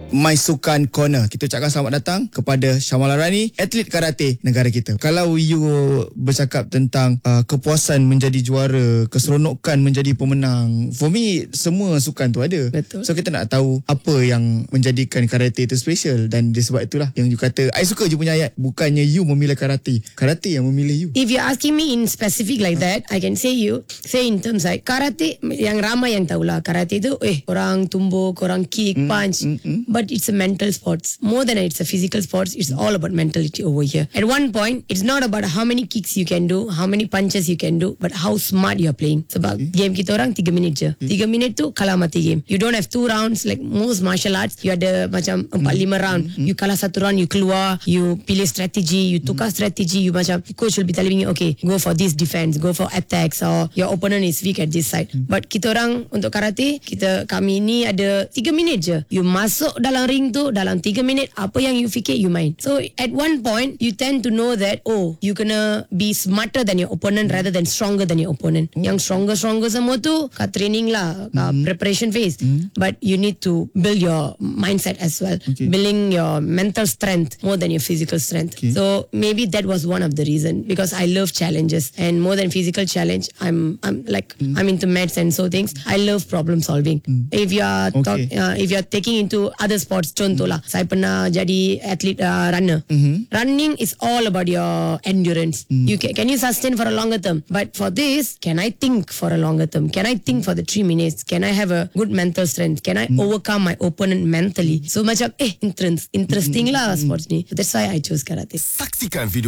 My Sukan Corner. Kita ucapkan selamat datang kepada Syamala Rani, atlet karate negara kita. Kalau you bercakap tentang kepuasan menjadi juara, keseronokan menjadi pemenang, for me semua sukan tu ada. Betul. So kita nak tahu apa yang menjadikan karate itu special, dan sebab itulah yang you kata, I suka je punya ayat, bukannya you memilih karate yang memilih you. If you're asking me in specific like that, I can say in terms like karate, yang ramai yang tahulah karate tu orang tumbuk, orang kick, punch, but it's a mental sports. More than it's a physical sports, it's all about mentality over here. At one point, it's not about how many kicks you can do, how many punches you can do, but how smart you're playing. Sebab game kita orang 3 minit je. 3 minit tu kalah mati game. You don't have 2 rounds like most martial arts. You ada macam 4-5 round. You kalah 1 round, you keluar, you pilih strategi, you tukar strategi, you macam coach will be telling you, okay, go for this defense, go for attacks, or your opponent is weak at this side. But kita orang untuk karate, kami ni ada 3 minit je. You masuk dalam ring tu dalam 3 minit, apa yang you fikir you main. So at one point you tend to know that you kena be smarter than your opponent rather than stronger than your opponent. Yang stronger semua tu kat training lah, preparation phase. But you need to build your mindset as well, building your mental strength more than your physical strength. So maybe that was one of the reason, because I love challenges, and more than physical challenge, I'm into maths and so things. I love problem solving. If you are if you are taking into other sports, contohlah saya pernah jadi atlet runner. Running is all about your endurance. You can you sustain for a longer term, but for this, can I think for a longer term? Can I think for the 3 minutes? Can I have a good mental strength? Can I overcome my opponent mentally? So macam interesting lah sports ni. That's why I chose karate. Saksikan video